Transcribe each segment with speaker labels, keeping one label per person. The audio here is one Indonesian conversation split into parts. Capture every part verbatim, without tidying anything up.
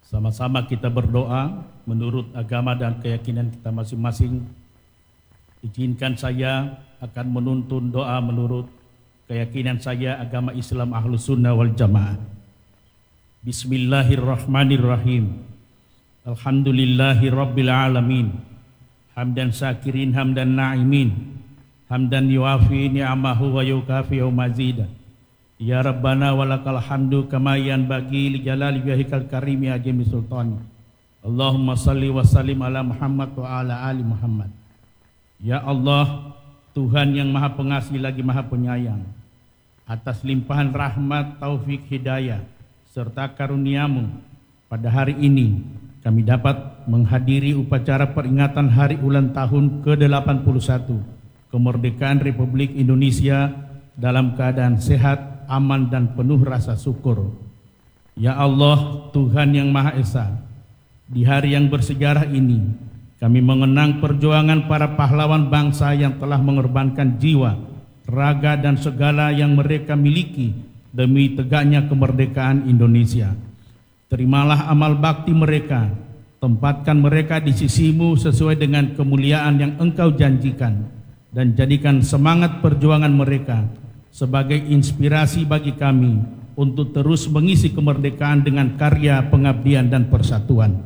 Speaker 1: Sama-sama kita berdoa menurut agama dan keyakinan kita masing-masing. Izinkan saya akan menuntun doa menurut keyakinan saya agama Islam Ahlus Sunnah wal Jamaah. Bismillahirrahmanirrahim. Alhamdulillahi Rabbil Alamin. Hamdan syakirin, hamdan na'imin. Hamdan yuafi ni'amahu wa yukafi mazidah. Ya Rabbana walakal hamdu kama yanbaghi li jalali wajhikal karimi ajmi sultani. Allahumma salli wa sallim ala Muhammad wa ala ali Muhammad. Ya Allah, Tuhan yang Maha Pengasih lagi Maha Penyayang, atas limpahan rahmat, taufik, hidayah serta karuniamu, pada hari ini kami dapat menghadiri upacara peringatan hari ulang tahun ke delapan puluh satu kemerdekaan Republik Indonesia dalam keadaan sehat, aman dan penuh rasa syukur. Ya Allah, Tuhan yang Maha Esa, di hari yang bersejarah ini kami mengenang perjuangan para pahlawan bangsa yang telah mengorbankan jiwa, raga dan segala yang mereka miliki demi tegaknya kemerdekaan Indonesia. Terimalah amal bakti mereka, tempatkan mereka di sisimu sesuai dengan kemuliaan yang Engkau janjikan, dan jadikan semangat perjuangan mereka sebagai inspirasi bagi kami untuk terus mengisi kemerdekaan dengan karya pengabdian dan persatuan.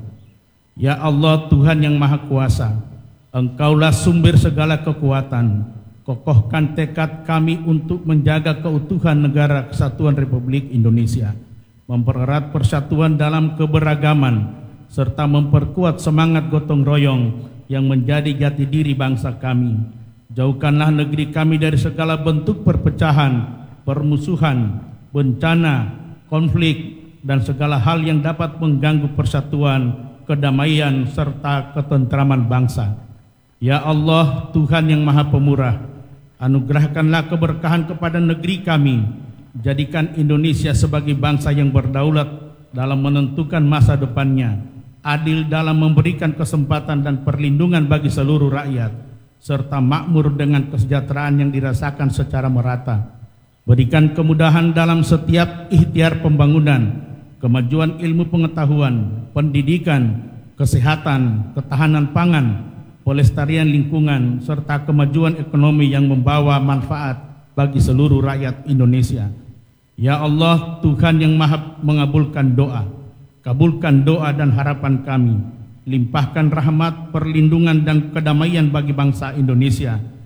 Speaker 1: Ya Allah, Tuhan yang Maha Kuasa, Engkaulah sumber segala kekuatan. Kokohkan tekad kami untuk menjaga keutuhan negara kesatuan Republik Indonesia, mempererat persatuan dalam keberagaman, serta memperkuat semangat gotong royong yang menjadi jati diri bangsa kami. Jauhkanlah negeri kami dari segala bentuk perpecahan, permusuhan, bencana, konflik, dan segala hal yang dapat mengganggu persatuan, kedamaian, serta ketentraman bangsa. Ya Allah, Tuhan yang Maha Pemurah, anugerahkanlah keberkahan kepada negeri kami. Jadikan Indonesia sebagai bangsa yang berdaulat dalam menentukan masa depannya, adil dalam memberikan kesempatan dan perlindungan bagi seluruh rakyat, serta makmur dengan kesejahteraan yang dirasakan secara merata. Berikan kemudahan dalam setiap ikhtiar pembangunan, kemajuan ilmu pengetahuan, pendidikan, kesehatan, ketahanan pangan, pelestarian lingkungan, serta kemajuan ekonomi yang membawa manfaat bagi seluruh rakyat Indonesia. Ya Allah, Tuhan yang Maha mengabulkan doa, kabulkan doa dan harapan kami. Limpahkan rahmat, perlindungan dan kedamaian bagi bangsa Indonesia.